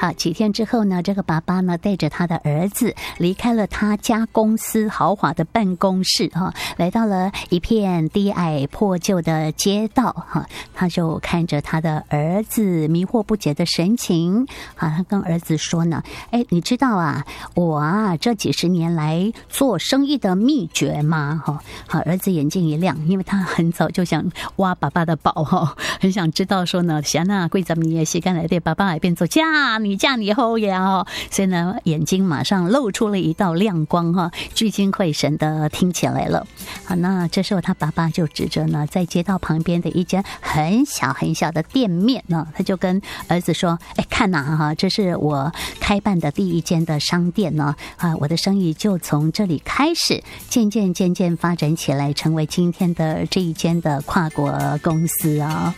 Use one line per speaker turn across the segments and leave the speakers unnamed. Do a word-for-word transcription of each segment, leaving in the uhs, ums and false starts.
好，几天之后呢，这个爸爸呢带着他的儿子离开了他家公司豪华的办公室哈，来到了一片低矮破旧的街道哈，他就看着他的儿子迷惑不解的神情啊，他跟儿子说呢，哎，你知道啊，我啊这几十年来做生意的秘诀吗？哈，好，儿子眼睛一亮，因为他很早就想挖爸爸的宝哈，很想知道说呢，想那贵怎么也洗干来对爸爸来变做嫁你嫁你后呀哦，所以呢眼睛马上露出了一道亮光哈，聚精会神的听起来了。好，那这时候他爸爸就指着呢在街道旁边的一间很小很小的店面呢，他就跟儿子说，哎，看呐哈，这是我开办的第一间的商店呢啊，我的生意就从这里开始，渐渐渐渐发展起来，成为今天的这一间的跨国公司啊。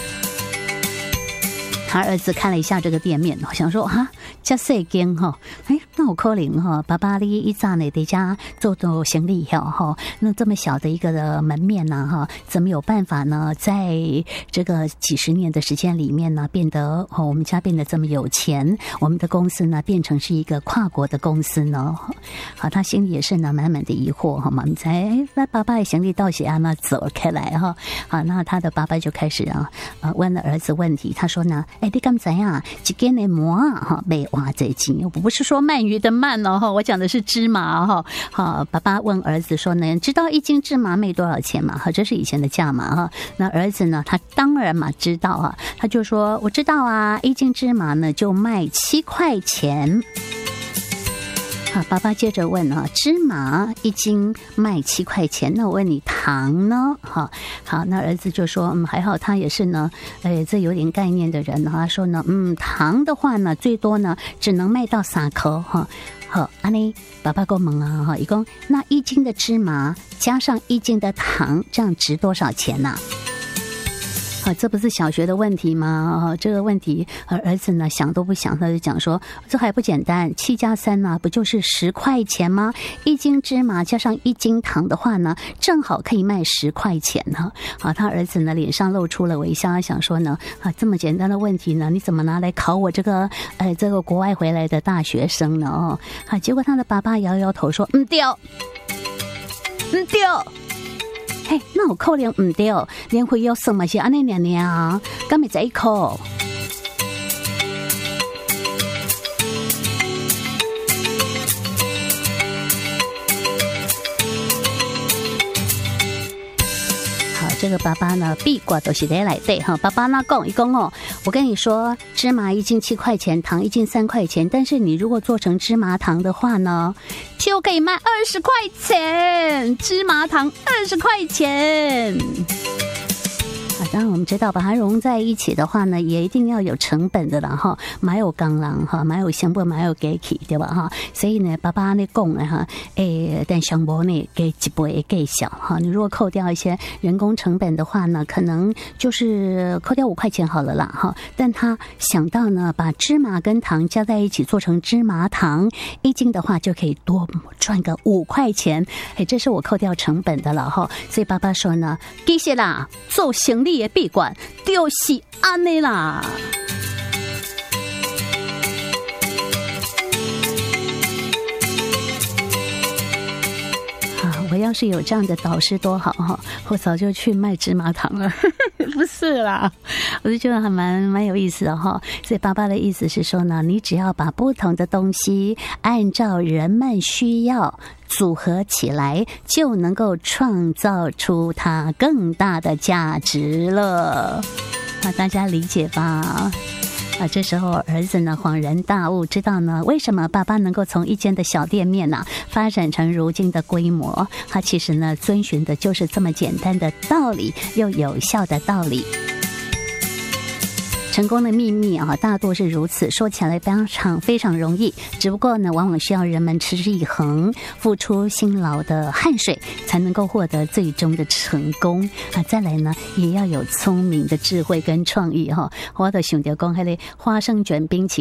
他儿子看了一下这个店面，想说啊，这细间哈，哎，那有可能哈，爸爸你一早呢在家做做行李哈，那这么小的一个门面呢哈，怎么有办法呢，在这个几十年的时间里面呢，变得哦，我们家变得这么有钱，我们的公司呢变成是一个跨国的公司呢？好，他心里也是呢满满的疑惑哈嘛，才哎，那爸爸的行李到底按哪走开来哈？好，那他的爸爸就开始啊呃问了儿子问题，他说呢，哎，你敢知呀？一间的馍啊哈被挖这钱，我不是说鳗鱼的鳗哦哈，我讲的是芝麻哈。好，爸爸问儿子说呢，知道一斤芝麻卖多少钱吗？哈，这是以前的价码哈。那儿子呢，他当然嘛知道啊，他就说我知道啊，一斤芝麻呢就卖七块钱。好，爸爸接着问啊，芝麻一斤卖七块钱，那我问你糖呢？好，好，那儿子就说，嗯，还好他也是呢，哎，这有点概念的人，他说呢，嗯，糖的话呢，最多呢只能卖到三颗哈。好，安妮，爸爸跟我问啊，哈，一共那一斤的芝麻加上一斤的糖，这样值多少钱呢？啊，这不是小学的问题吗？啊，这个问题，而儿子呢想都不想，他就讲说，这还不简单，七加三呢，不就是十块钱吗？一斤芝麻加上一斤糖的话呢，正好可以卖十块钱呢。啊，他儿子呢脸上露出了微笑，想说呢，啊，这么简单的问题呢，你怎么拿来考我这个呃这个国外回来的大学生呢？哦，啊，结果他的爸爸摇摇头说，唔对，唔对。嘿，那有可能唔对，连会要算嘛是安尼娘娘，敢会在一口。这个爸爸呢，闭挂都是得来对哈。爸爸那讲一讲哦，我跟你说，芝麻一斤七块钱，糖一斤三块钱，但是你如果做成芝麻糖的话呢，就可以卖二十块钱，芝麻糖二十块钱。啊，当然我们知道把它融在一起的话呢，也一定要有成本的啦哈，买有钢狼哈，买有香波，买有给起对吧哈？所以呢，爸爸呢讲呢哈，诶，但香波呢给一倍给小哈，你如果扣掉一些人工成本的话呢，可能就是扣掉五块钱好了啦哈。但他想到呢，把芝麻跟糖加在一起做成芝麻糖，一斤的话就可以多赚个五块钱，哎，这是我扣掉成本的了哈。所以爸爸说呢，其实啦，做生意的闭关就是安尼啦。我要是有这样的导师多好哈，我早就去卖芝麻糖了。不是啦，我就觉得还蛮蛮有意思的哈。所以爸爸的意思是说呢，你只要把不同的东西按照人们需要组合起来，就能够创造出它更大的价值了。那大家理解吧？啊，这时候儿子呢恍然大悟，知道呢为什么爸爸能够从一间的小店面呢、啊、发展成如今的规模。他其实呢遵循的就是这么简单的道理，又有效的道理。成功的秘密啊，大多是如此，说起来非常非常容易，只不过呢，往往需要人们持之以恒，付出辛劳的汗水，才能够获得最终的成功啊！再来呢，也要有聪明的智慧跟创意哈。我的想到讲，那个花生卷冰淇淋。